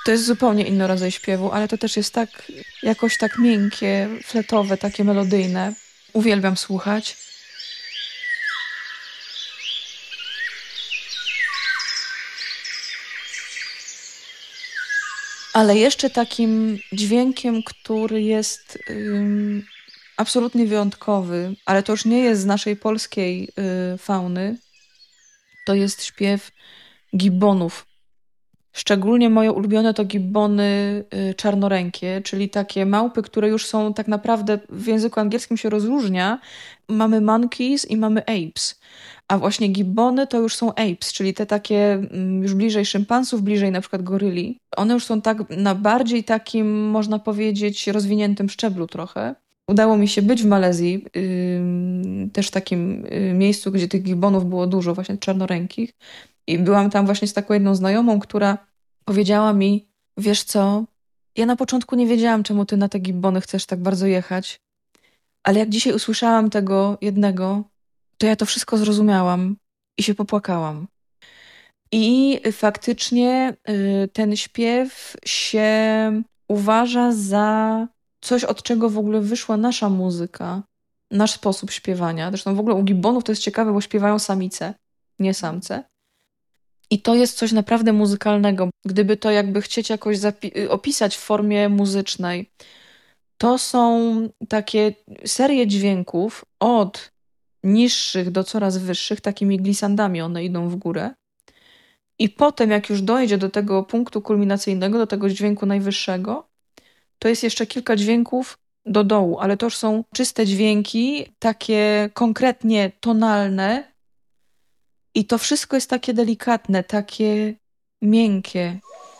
To jest zupełnie inny rodzaj śpiewu, ale to też jest tak, jakoś tak miękkie, fletowe, takie melodyjne. Uwielbiam słuchać. Ale jeszcze takim dźwiękiem, który jest absolutnie wyjątkowy, ale to już nie jest z naszej polskiej fauny, to jest śpiew gibbonów. Szczególnie moje ulubione to gibbony czarnorękie, czyli takie małpy, które już są tak naprawdę w języku angielskim się rozróżnia. Mamy monkeys i mamy apes. A właśnie gibbony to już są apes, czyli te takie już bliżej szympansów, bliżej na przykład goryli. One już są tak na bardziej takim, można powiedzieć, rozwiniętym szczeblu trochę. Udało mi się być w Malezji, też w takim miejscu, gdzie tych gibbonów było dużo, właśnie czarnorękich. I byłam tam właśnie z taką jedną znajomą, która powiedziała mi, wiesz co, ja na początku nie wiedziałam, czemu ty na te gibbony chcesz tak bardzo jechać, ale jak dzisiaj usłyszałam tego jednego, to ja to wszystko zrozumiałam i się popłakałam. I faktycznie ten śpiew się uważa za coś, od czego w ogóle wyszła nasza muzyka, nasz sposób śpiewania. Zresztą w ogóle u gibbonów to jest ciekawe, bo śpiewają samice, nie samce. I to jest coś naprawdę muzykalnego. Gdyby to jakby chcieć jakoś opisać w formie muzycznej, to są takie serie dźwięków od niższych do coraz wyższych, takimi glissandami one idą w górę. I potem, jak już dojdzie do tego punktu kulminacyjnego, do tego dźwięku najwyższego, to jest jeszcze kilka dźwięków do dołu, ale to już są czyste dźwięki, takie konkretnie tonalne, i to wszystko jest takie delikatne, takie miękkie.